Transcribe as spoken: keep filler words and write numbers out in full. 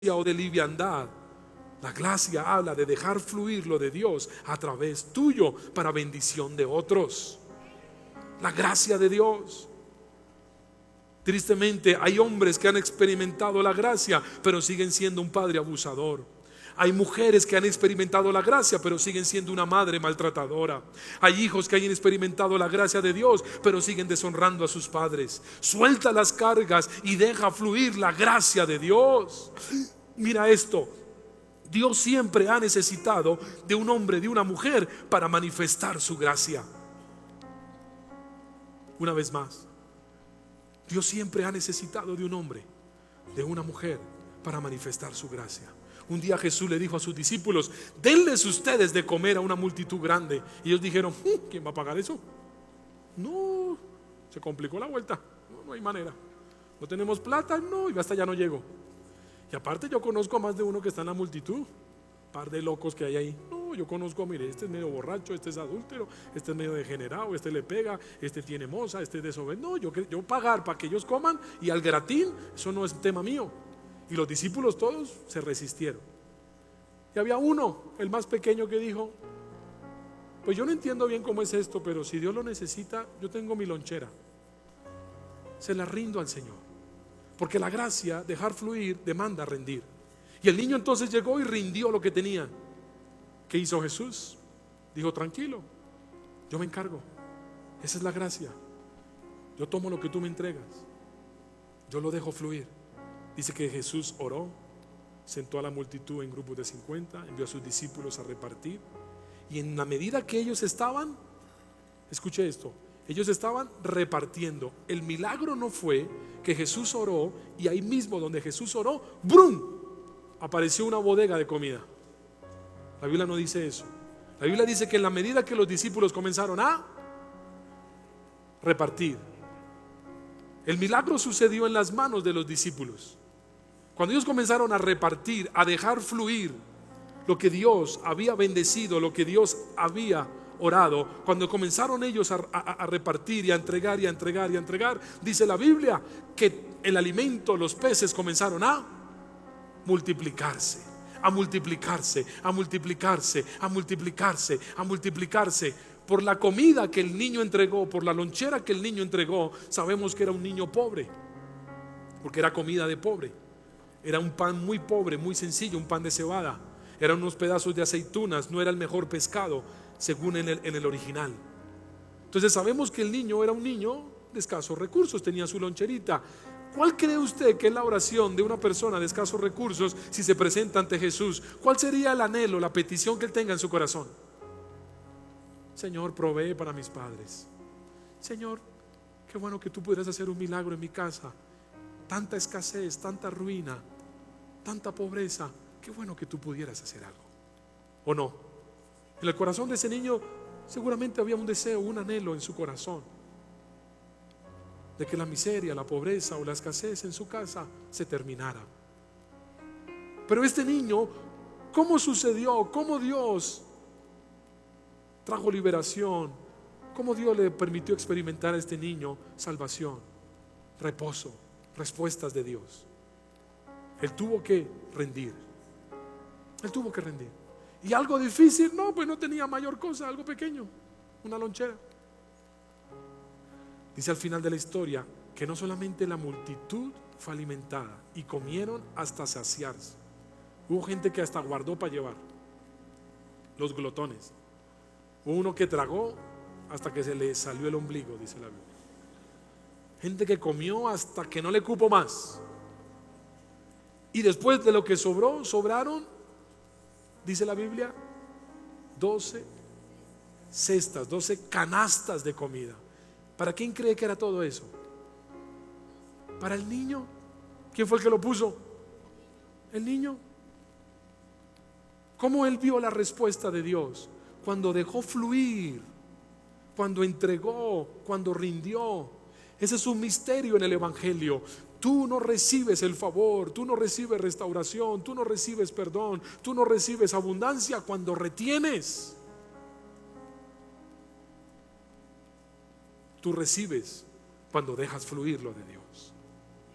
o de liviandad. La gracia habla de dejar fluir lo de Dios a través tuyo para bendición de otros. La gracia de Dios. Tristemente hay hombres que han experimentado la gracia pero siguen siendo un padre abusador. Hay mujeres que han experimentado la gracia pero siguen siendo una madre maltratadora. Hay hijos que han experimentado la gracia de Dios pero siguen deshonrando a sus padres. Suelta las cargas y deja fluir la gracia de Dios. Mira esto, Dios siempre ha necesitado de un hombre, de una mujer para manifestar su gracia. Una vez más, Dios siempre ha necesitado de un hombre, de una mujer para manifestar su gracia. Un día Jesús le dijo a sus discípulos: denles ustedes de comer a una multitud grande. Y ellos dijeron: ¿quién va a pagar eso? No, se complicó la vuelta, no, no hay manera. No tenemos plata, no, y hasta ya no llego. Y aparte yo conozco a más de uno que está en la multitud, un par de locos que hay ahí. No, yo conozco, mire, este es medio borracho, este es adúltero, este es medio degenerado, este le pega, este tiene moza, este es desobediente. No, yo, yo pagar para que ellos coman y al gratín, eso no es tema mío. Y los discípulos todos se resistieron. Y había uno, el más pequeño, que dijo: pues yo no entiendo bien cómo es esto, pero si Dios lo necesita, yo tengo mi lonchera, se la rindo al Señor. Porque la gracia, dejar fluir, demanda rendir. Y el niño entonces llegó y rindió lo que tenía. ¿Qué hizo Jesús? Dijo: tranquilo, yo me encargo. Esa es la gracia. Yo tomo lo que tú me entregas, yo lo dejo fluir. Dice que Jesús oró, sentó a la multitud en grupos de cincuenta, envió a sus discípulos a repartir. Y en la medida que ellos estaban, escuche esto, ellos estaban repartiendo. El milagro no fue que Jesús oró y ahí mismo donde Jesús oró, ¡brum!, apareció una bodega de comida. La Biblia no dice eso. La Biblia dice que en la medida que los discípulos comenzaron a repartir, el milagro sucedió en las manos de los discípulos. Cuando ellos comenzaron a repartir, a dejar fluir lo que Dios había bendecido, lo que Dios había orado, cuando comenzaron ellos a, a, a repartir y a entregar y a entregar y a entregar, dice la Biblia que el alimento, los peces comenzaron a multiplicarse, a multiplicarse, a multiplicarse, a multiplicarse, a multiplicarse. Por la comida que el niño entregó, por la lonchera que el niño entregó, sabemos que era un niño pobre, porque era comida de pobre. Era un pan muy pobre, muy sencillo, un pan de cebada. Eran unos pedazos de aceitunas, no era el mejor pescado, según en el, en el original. Entonces sabemos que el niño era un niño de escasos recursos, tenía su loncherita. ¿Cuál cree usted que es la oración de una persona de escasos recursos si se presenta ante Jesús? ¿Cuál sería el anhelo, la petición que él tenga en su corazón? Señor, provee para mis padres. Señor, qué bueno que tú pudieras hacer un milagro en mi casa. Tanta escasez, tanta ruina, tanta pobreza. Qué bueno que tú pudieras hacer algo. ¿O no? En el corazón de ese niño seguramente había un deseo, un anhelo en su corazón de que la miseria, la pobreza o la escasez en su casa se terminara. Pero este niño, ¿cómo sucedió? ¿Cómo Dios trajo liberación? ¿Cómo Dios le permitió experimentar a este niño salvación, reposo, respuestas de Dios? Él tuvo que rendir. Él tuvo que rendir. Y algo difícil, no, pues no tenía mayor cosa, algo pequeño, una lonchera. Dice al final de la historia que no solamente la multitud fue alimentada y comieron hasta saciarse. Hubo gente que hasta guardó para llevar, los glotones. Hubo uno que tragó hasta que se le salió el ombligo, dice la Biblia. Gente que comió hasta que no le cupo más. Y después de lo que sobró, sobraron, dice la Biblia, doce cestas, doce canastas de comida. ¿Para quién cree que era todo eso? ¿Para el niño? ¿Quién fue el que lo puso? El niño. ¿Cómo él vio la respuesta de Dios? Cuando dejó fluir, cuando entregó, cuando rindió. Ese es un misterio en el Evangelio. Tú no recibes el favor, tú no recibes restauración, tú no recibes perdón, tú no recibes abundancia cuando retienes. Tú recibes cuando dejas fluir lo de Dios.